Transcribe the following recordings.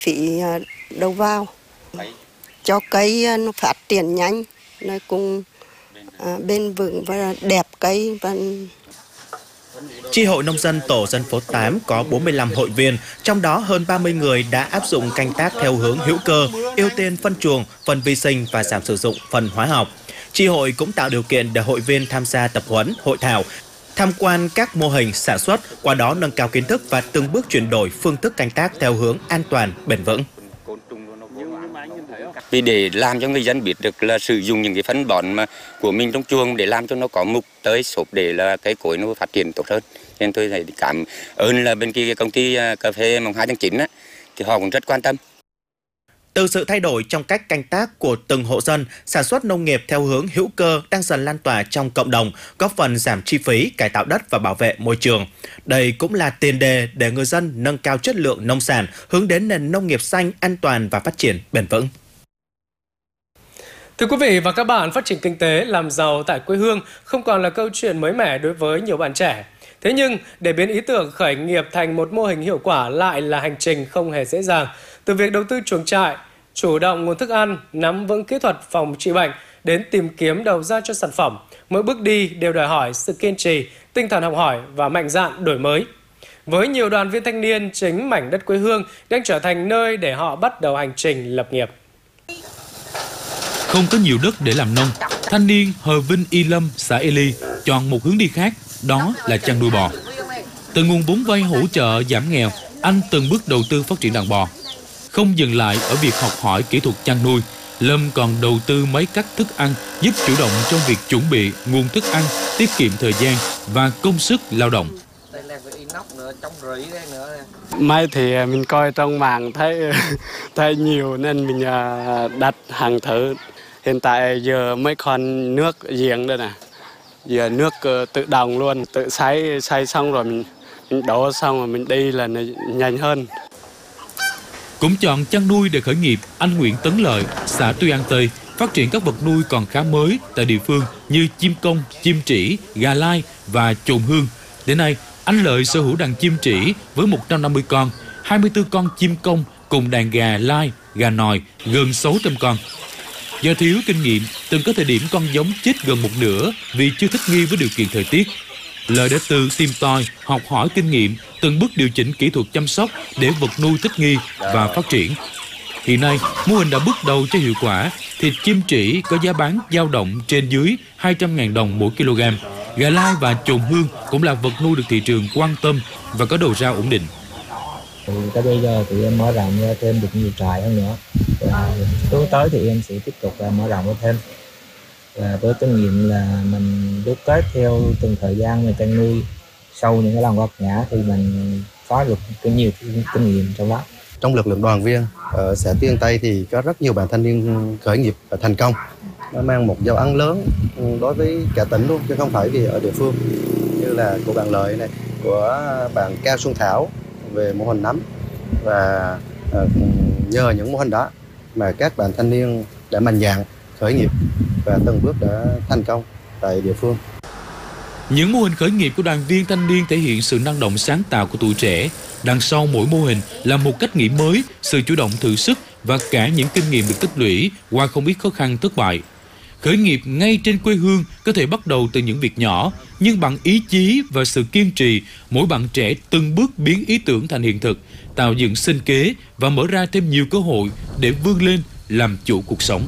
phí đầu vào cho cây nó phát triển nhanh, nó cũng bền vững và đẹp cây. Chi hội nông dân tổ dân phố 8 có 45 hội viên, trong đó hơn 30 người đã áp dụng canh tác theo hướng hữu cơ, ưu tiên phân chuồng, phân vi sinh và giảm sử dụng phân hóa học. Chi hội cũng tạo điều kiện để hội viên tham gia tập huấn, hội thảo, tham quan các mô hình sản xuất, qua đó nâng cao kiến thức và từng bước chuyển đổi phương thức canh tác theo hướng an toàn, bền vững. Vì để làm cho người dân biết được là sử dụng những cái phân bón của mình trong chuồng để làm cho nó có mục tới sộp để là cây cối nó phát triển tốt hơn. Nên tôi thấy cảm ơn là bên kia cái công ty cà phê mùng 2 tháng 9 á, thì họ cũng rất quan tâm. Từ sự thay đổi trong cách canh tác của từng hộ dân, sản xuất nông nghiệp theo hướng hữu cơ đang dần lan tỏa trong cộng đồng, góp phần giảm chi phí, cải tạo đất và bảo vệ môi trường. Đây cũng là tiền đề để người dân nâng cao chất lượng nông sản, hướng đến nền nông nghiệp xanh, an toàn và phát triển bền vững. Thưa quý vị và các bạn, phát triển kinh tế, làm giàu tại quê hương không còn là câu chuyện mới mẻ đối với nhiều bạn trẻ. Thế nhưng, để biến ý tưởng khởi nghiệp thành một mô hình hiệu quả lại là hành trình không hề dễ dàng. Từ việc đầu tư chuồng trại, chủ động nguồn thức ăn, nắm vững kỹ thuật phòng trị bệnh, đến tìm kiếm đầu ra cho sản phẩm, mỗi bước đi đều đòi hỏi sự kiên trì, tinh thần học hỏi và mạnh dạn đổi mới. Với nhiều đoàn viên thanh niên, chính mảnh đất quê hương đang trở thành nơi để họ bắt đầu hành trình lập nghiệp. Không có nhiều đất để làm nông, thanh niên Hờ Vinh Y Lâm, xã Ely chọn một hướng đi khác, đó là chăn nuôi bò. Từ nguồn vốn vay hỗ trợ giảm nghèo, anh từng bước đầu tư phát triển đàn bò. Không dừng lại ở việc học hỏi kỹ thuật chăn nuôi, Lâm còn đầu tư máy cắt thức ăn giúp chủ động trong việc chuẩn bị nguồn thức ăn, tiết kiệm thời gian và công sức lao động. Máy thì mình coi trong mạng thấy nhiều nên mình đặt hàng thử. Hiện tại giờ mấy con nước giếng đây nè, giờ nước tự động luôn, tự xay xong rồi mình đổ xong rồi mình đi là nhanh hơn. Cũng chọn chăn nuôi để khởi nghiệp, anh Nguyễn Tấn Lợi, xã Tuy An Tây phát triển các vật nuôi còn khá mới tại địa phương như chim công, chim trĩ, gà lai và chồn hương. Đến nay, anh Lợi sở hữu đàn chim trĩ với 150 con, 24 con chim công cùng đàn gà lai, gà nòi gần 600 con. Do thiếu kinh nghiệm, từng có thời điểm con giống chết gần một nửa vì chưa thích nghi với điều kiện thời tiết. Lợi đã tự tìm tòi, học hỏi kinh nghiệm, từng bước điều chỉnh kỹ thuật chăm sóc để vật nuôi thích nghi và phát triển. Hiện nay, mô hình đã bước đầu cho hiệu quả, thịt chim trĩ có giá bán dao động trên dưới 200.000 đồng mỗi kg. Gà lai và chồn hương cũng là vật nuôi được thị trường quan tâm và có đầu ra ổn định. Tới bây giờ thì em mở rộng thêm được nhiều trại hơn nữa. Và hướng tới thì em sẽ tiếp tục mở rộng thêm. Và với kinh nghiệm là mình đúc kết theo từng thời gian mình chăn nuôi, sau những cái lần vấp ngã thì mình có được nhiều kinh nghiệm trong đó. Trong lực lượng đoàn viên ở xã Tuy An Tây thì có rất nhiều bạn thanh niên khởi nghiệp và thành công. Nó mang một dấu ấn lớn đối với cả tỉnh luôn, chứ không phải vì ở địa phương. Như là của bạn Lợi này, của bạn Cao Xuân Thảo về mô hình nấm. Và nhờ những mô hình đó mà các bạn thanh niên đã mạnh dạn khởi nghiệp và từng bước đã thành công tại địa phương. Những mô hình khởi nghiệp của đoàn viên thanh niên thể hiện sự năng động sáng tạo của tuổi trẻ. Đằng sau mỗi mô hình là một cách nghĩ mới, sự chủ động thử sức và cả những kinh nghiệm được tích lũy qua không ít khó khăn thất bại. Khởi nghiệp ngay trên quê hương có thể bắt đầu từ những việc nhỏ, nhưng bằng ý chí và sự kiên trì, mỗi bạn trẻ từng bước biến ý tưởng thành hiện thực, tạo dựng sinh kế và mở ra thêm nhiều cơ hội để vươn lên làm chủ cuộc sống.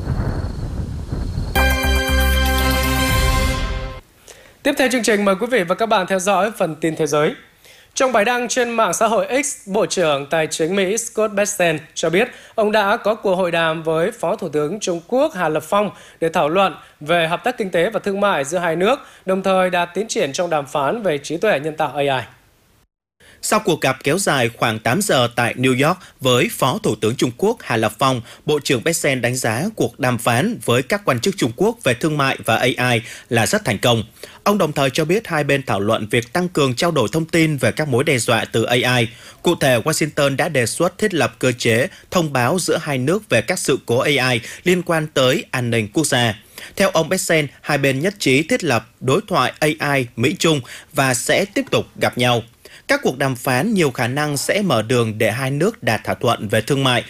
Tiếp theo chương trình, mời quý vị và các bạn theo dõi phần tin thế giới. Trong bài đăng trên mạng xã hội X, Bộ trưởng Tài chính Mỹ Scott Bessent cho biết ông đã có cuộc hội đàm với Phó Thủ tướng Trung Quốc Hà Lập Phong để thảo luận về hợp tác kinh tế và thương mại giữa hai nước, đồng thời đạt tiến triển trong đàm phán về trí tuệ nhân tạo AI. Sau cuộc gặp kéo dài khoảng 8 giờ tại New York với Phó Thủ tướng Trung Quốc Hà Lập Phong, Bộ trưởng Bessent đánh giá cuộc đàm phán với các quan chức Trung Quốc về thương mại và AI là rất thành công. Ông đồng thời cho biết hai bên thảo luận việc tăng cường trao đổi thông tin về các mối đe dọa từ AI. Cụ thể, Washington đã đề xuất thiết lập cơ chế thông báo giữa hai nước về các sự cố AI liên quan tới an ninh quốc gia. Theo ông Bessent, hai bên nhất trí thiết lập đối thoại AI Mỹ-Trung và sẽ tiếp tục gặp nhau. Các cuộc đàm phán nhiều khả năng sẽ mở đường để hai nước đạt thỏa thuận về thương mại